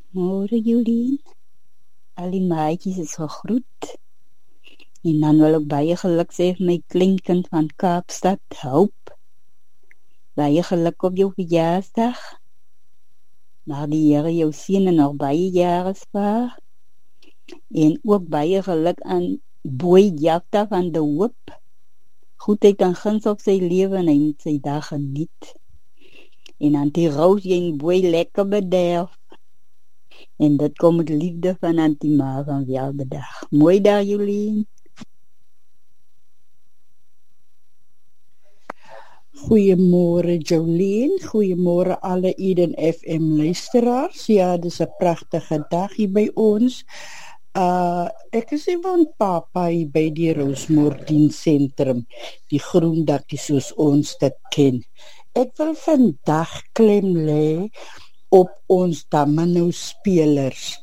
Môre Jolien, al die maatjies is gegroet. En dan wil ek baie geluk sê vir my kleinkind van Kaapstad, Hoop. Baie geluk op jou verjaarsdag. Mag die Here jou seën en nog baie jare spaar. En ook baie geluk aan Boy Jafta van de Hoop. Goedheid en guns op sy lewe en hy moet sy dag geniet. En Auntie Roos en Boy lekker bederf. En dit kom met liefde van Auntie Ma van Welbedag. Mooi dag Jolien. Goeiemôre Jolien, goeiemôre alle Eden FM luisteraars. Ja, dis 'n pragtige dag hier by ons. Ek is hier van Papa hier by die Rosemore Diensentrum, die groen dakkie soos ons dit ken. Ek wil vandag klem lê op ons domino spelers.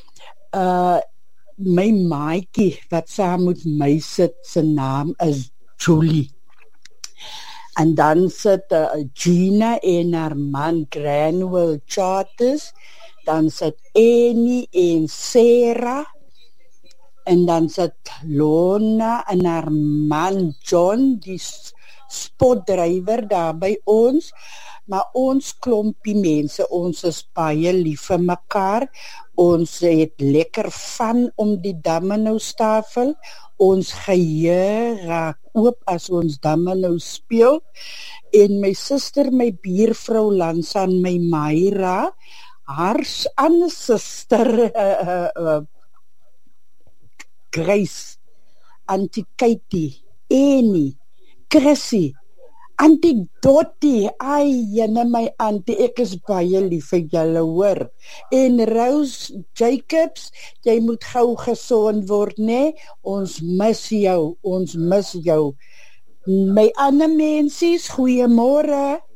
My maatjie wat saam met my sit, se naam is Julie. En dan sit Gina en haar man Granwell Charters. Dan sit Annie en Sarah. En dan sit Lona en haar man John, die spotdrywer daar by ons. Maar ons klompie mense, ons is baie lief vir mekaar. Ons het lekker van om die domino-tafel. Ons geheue raak oop as ons domino speel. En my suster, my buurvrou Lansa en my Myra, haar ander suster Grace, Auntie Katie, Annie, Chrissy, Auntie Dottie, ai, jyne my auntie, ek is baie lief vir julle hoor. En Rose Jacobs, jy moet gou gesond word, nee? Ons mis jou, ons mis jou. My ander mensies, goeiemôre.